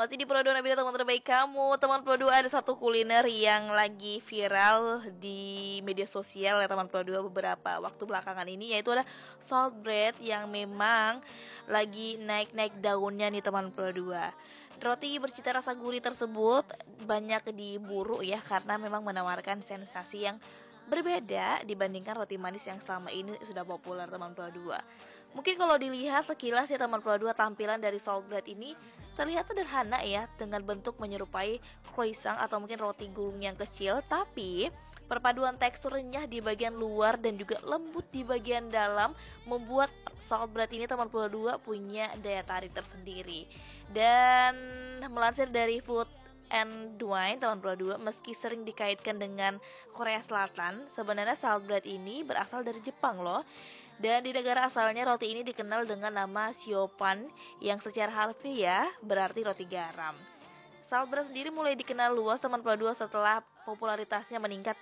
Masih di Pro 2 Nabila, teman terbaik kamu. Teman Pro 2, ada satu kuliner yang lagi viral di media sosial ya teman Pro 2 beberapa waktu belakangan ini, yaitu ada salt bread yang memang lagi naik-naik daunnya nih teman Pro 2. Roti bercita rasa gurih tersebut banyak diburu ya karena memang menawarkan sensasi yang berbeda dibandingkan roti manis yang selama ini sudah populer teman Pro 2. Mungkin kalau dilihat sekilas ya teman Pro 2, tampilan dari salt bread ini terlihat sederhana ya, dengan bentuk menyerupai croissant atau mungkin roti gulung yang kecil, tapi perpaduan tekstur renyah di bagian luar dan juga lembut di bagian dalam membuat salt bread ini teman Pro 2 punya daya tarik tersendiri. Dan melansir dari Food and Wine teman Pro 2, meski sering dikaitkan dengan Korea Selatan, sebenarnya salt bread ini berasal dari Jepang loh. Dan di negara asalnya roti ini dikenal dengan nama siopan yang secara harfiah berarti roti garam. Salt bread sendiri mulai dikenal luas teman Pro 2 setelah popularitasnya meningkat